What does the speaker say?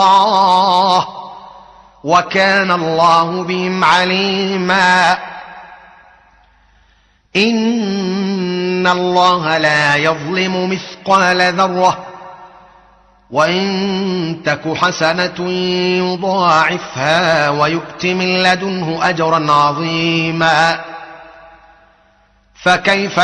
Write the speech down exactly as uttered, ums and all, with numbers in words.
الله وكان الله بهم عليما. إن الله لا يظلم مثقال ذرة وإن تك حسنة يضاعفها ويؤت من لدنه أجرا عظيما. فكيف